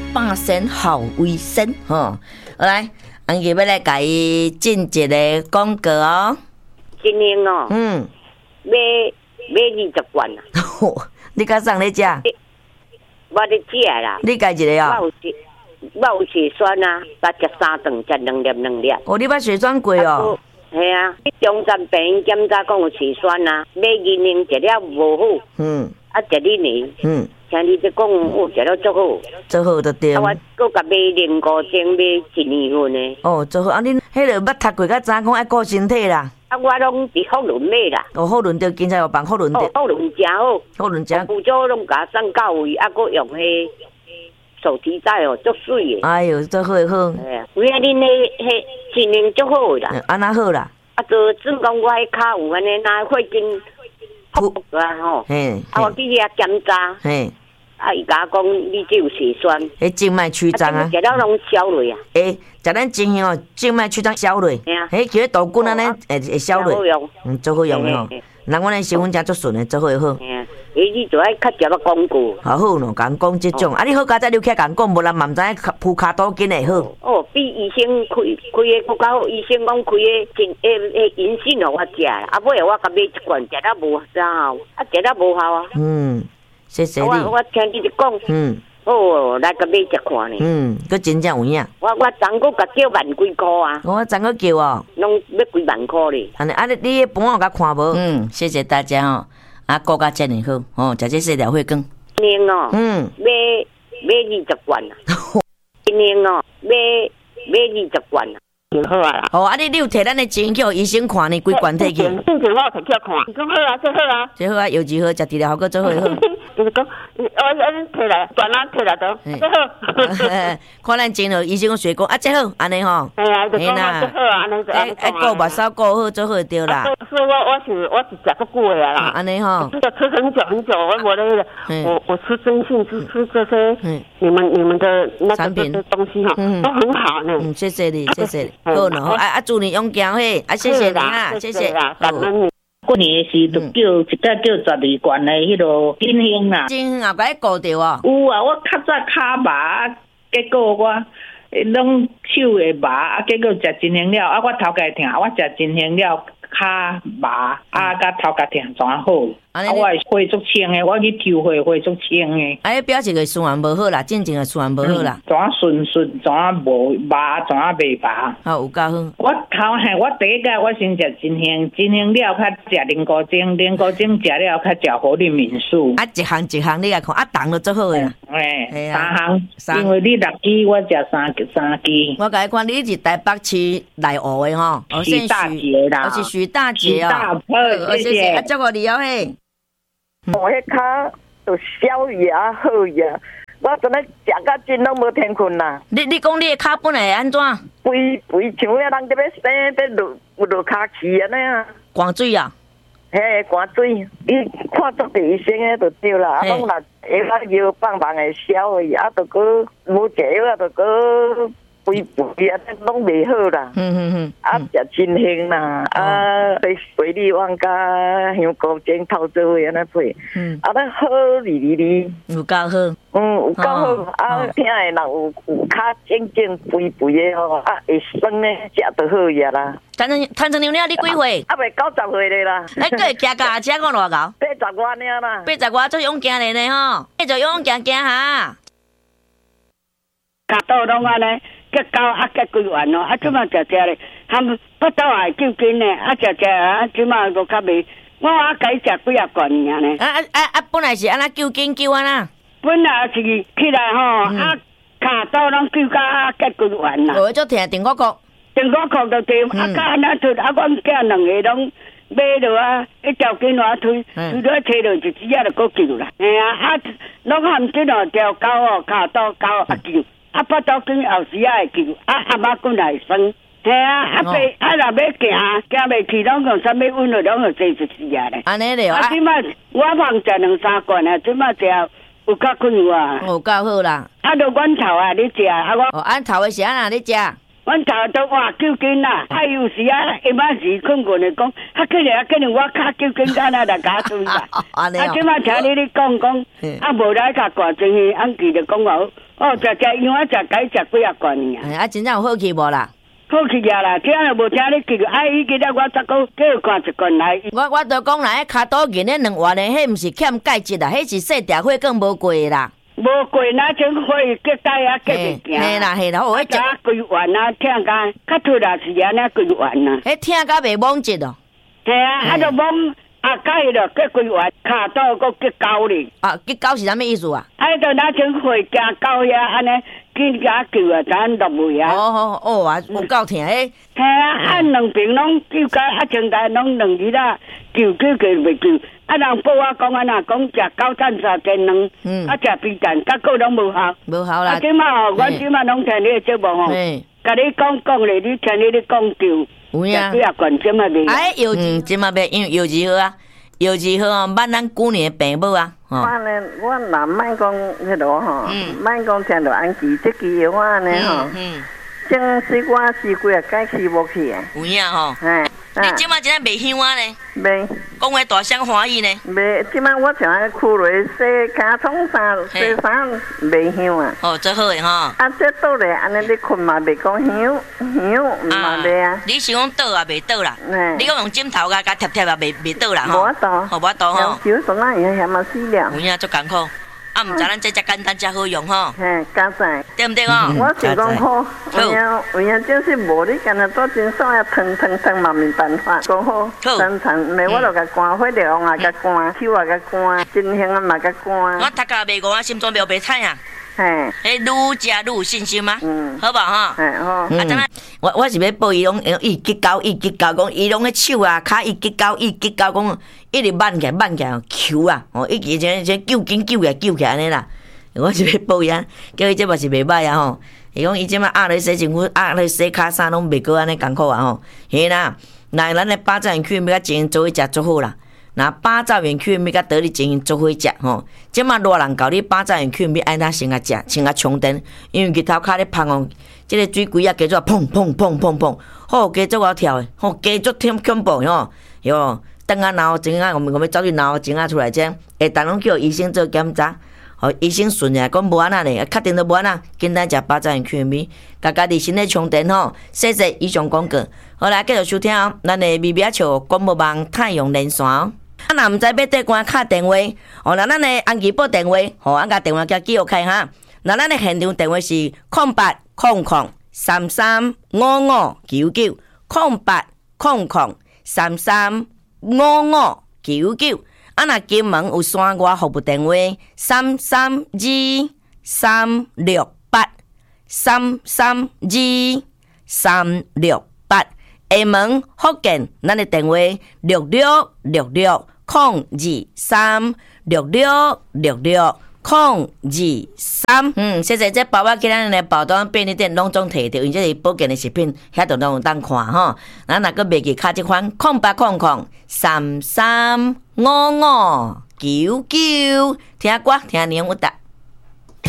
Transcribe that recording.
百身好卫生吼。来，安吉要来甲伊进一个广告哦。 今年哦，买20罐啊。 你甲送咧食？ 我咧食啦。 你家一个哦？ 我有血栓啊，我食3顿，食2粒。 哦，你捌血栓过哦？ 系啊，中山病院检查讲有血栓啊，买银杏食了无好。啊，食你呢？听你在讲，我食了足好。 足好就对。 啊，我搁甲买零古精，买1年份的。 哦，足好啊！恁迄个捌读过，较早讲爱顾身体啦。 啊，我拢伫福伦买啦。 哦，福伦着，今仔有放福伦着。 福伦真好。福伦真。副座拢甲送到位，啊，搁用迄手提袋哦，足水的。 哎哟，足好诶好。 哎呀，为啊恁迄1年足好啦。 安那好啦？ 啊，就总讲我迄骹有安尼，那血经复啊吼。 嘿。 啊，我去遐检查。 嘿。 啊，伊甲我讲，你这有血栓。 迄静脉曲张啊。 食了拢消落啊。 食咱精香哦，静脉曲张消落。迄叫豆棍安尼会消落。 好用。 足好用诶吼。人阮诶身份证足顺诶，足好诶好。 你就爱较食广告。 好咯，甲人讲即种，啊，你好佳再留起甲人讲，无人嘛毋知影铺骹肚筋会好。 哦，比医生开诶更较好，医生讲开诶银杏互我食，啊，尾我甲买1罐，食了无啥效，啊，食了无效啊。 谢谢你。 我听你咧讲。哦，来甲买食看呢。 佫真正有影。 我昨个甲叫万几箍啊。 我昨个叫哦。 拢要几万箍咧。 安尼，你迄盘我甲看无？谢谢大家哦。啊，顾甲遮尔好哦，食这细条血羹。 今年哦，买20罐啊。今年哦，买20罐啊。挺好啊啦。 哦，啊，你有摕咱的钱去互医生看呢，规罐摕去。 正常我摕去看，伊讲好啊，最好啊。 最好啊，药治好，食治疗效果最好好。 就是讲，我摕来，转啊摕来都最好。 看咱真好，医生讲水果啊，最好安尼吼。 哎呀，最好啊，安尼就安尼。 爱顾目梢顾好，最好对啦。 所以我是食足久的啦。 安尼吼。 吃很久，我那个我吃真性吃这些你们的那个东西哈，都很好呢。 谢谢你，谢谢你。好喏，啊，祝你勇敢嘿，啊，谢谢你啊，谢谢。 感恩你。过年的时就叫12罐的迄落金香啦。 金香也甲伊顾着哦。 有啊，我较早骹麻，结果我拢手会麻，啊，结果食金香了，啊，我头家疼，我食金香了。骹麻啊，甲头壳疼怎好？啊，我会足清诶，我去抽会足清诶。 啊，表示个循环无好啦，正经个循环无好啦。 怎顺，怎无麻，怎袂麻？ 好，有够好。 我第一个我先食金香了，较食灵菇精食了，较食活力敏素。 啊，一项你来看，啊，重就最好诶啦。 3项，因为你6支，我食3支。 我甲你看，你是台北市内湖诶吼， 许大姐啦， 我是许大姐哦。谢谢，啊，祝福你哦嘿。 我迄骹就消牙好牙，我真诶食甲真拢无天困啦。 你讲你诶骹本来会安怎？ 肥像遐人伫要生得落骹气安尼啊。寒水啊？ 嘿，寒水，你看足地医生诶就对啦，啊，拢若下药棒会消而已，啊，就搁无食药啊，就搁。肥啊，拢袂好啦。啊，食真香啦，啊，水利旺甲香菇精泡做伙安尼配，啊，咱好哩。 有够好。 有够好。啊，听的人有较正肥的吼，啊，会酸的食就好呀啦。 摊成娘了，你几岁？ 啊，袂90岁咧啦。 哎，佫会行驾车看偌高 ？80外尔啦。 80外做勇行咧呢吼，继续勇行哈。 脚倒拢安尼。结高啊，结规完咯，啊，即马食咧，他们不倒也救紧咧，啊，食啊，即马都较袂，我改食几啊罐尔呢。 本来是安那救紧救安那？ 本来是起来吼，啊，骹倒拢救甲结规完啦。 我做听电话裤就对，啊，甲安那做，啊，阮囝两个拢买落啊，一条筋我推落摕落一支啊，就搁救啦。哎呀，啊，拢含即两条狗哦，骹倒狗啊救。啊，八斗筋后时会救，啊阿妈骨会酸，系啊，啊爸啊若要行袂去，拢用啥物温度，拢用坐就是啊咧。 安尼咧啊，即摆我放食2-3罐啊，即摆食有较困啊。 有够好啦。 啊，就阮头啊，你食啊我。 俺头的是安那你食？ 阮头都哇救筋啦，啊有时啊下晡时困困的讲，啊可能我较救筋干那来加水啦。啊，即摆听你讲，啊无来甲挂进去，俺记得讲哦。 哦，食因为食该食几啊罐尔。 啊，真正有好去无啦？ 好去啊啦，听了无听你记，伊记得我十个叫看一罐来。 我都讲啦，迄骹肚筋咧两丸的，迄毋是欠钙质啦，迄是细条血更无过啦。 无过那种血结带啊，结袂行。 嘿啦嘿啦，我食规丸啊，听甲较突然是安尼规丸啊。 迄听甲袂懵ចិត្ត哦。 系啊，就懵啊，改了结规丸，骹肚佫结高哩。 啊，结高是啥物意思啊？ 就那种血加高呀，安尼紧甲救啊，咱落位啊。 哦啊，有够疼诶。 系啊，两边拢救甲前台拢两日啦，救袂救。人报我讲讲食9餐3斤2，食肥蛋，甲个拢无效。 无效啦。 即马我即马拢听你的节目吼，甲你讲咧，你听你讲救。 有影。 几啊罐即马袂。 药即马袂，因为药剂好啊，药剂好啊，捌咱旧年的病母啊。 我若莫讲迄落吼，莫讲听到安琪即支药安尼吼，正是我是几啊改去无去诶。 有影吼。你即马真系袂香啊呢？ 袂。 讲话大声欢喜呢？ 袂，即马我像裤落洗脚冲衫、洗衫袂香啊。 哦，真好诶吼。 啊，这倒咧，安尼你困嘛袂讲香嘛袂啊。 你是讲倒啊袂倒啦？你讲用枕头甲贴贴啊袂倒啦吼？ 无倒。 无法度吼。 就从那样嫌嘛死了。 有影足艰苦。啊，毋知咱这简单才好用吼。 嘿，加在。 对毋对哦？ 我是讲好，有影真是无你干那做真爽啊，腾嘛没办法。讲好，生产没我就甲关火了啊，甲关手啊，甲关，真香啊嘛甲关。 我头壳袂饿，心脏袂歹啊。 嘿， 迄愈食愈有信心吗？好无吼？ 嘿好。 啊，怎啊？我是要报伊拢一结交，讲伊拢个手啊，骹一结交，讲一直挽起来求啊！哦，一直这救紧救起来安尼啦。我是要报伊啊，叫伊这嘛是袂歹啊吼。伊讲伊即马压咧洗身躯，压咧洗骹衫拢袂过安尼艰苦啊吼。嘿啦，那咱的巴扎园区要甲经营做伙食足好啦。那巴扎园区要甲倒咧经营做伙食吼。即马热人教你巴扎园区要安怎先啊食，先啊充电，因为日头骹咧芳哦，即个水鬼啊加做砰砰砰砰砰，好加足好跳诶，好加足恐怖吼，哟。等下脑前啊，我们走去脑前啊出来者，下当拢叫医生做检查，互医生顺下讲无安那咧，确定都无安那，简单食巴扎园区米，家己身体充电吼，谢谢以上广告。好来继续收听咱的咪咪笑广播网太阳连线哦。啊，若毋知要缀关敲电话，哦，那咱的安琪报电话，吼，俺甲电话叫记录开哈。那咱的现场电话是08003355990800335599。啊，若金门有山外服务电话332368，332368。厦门福建咱的电话6666020366660203。谢谢这包包今日的包装便利店拢总摕着，因为这是保健的食品，遐都拢有当看吼。咱若个袂记卡即款0800335599，听歌听年有答。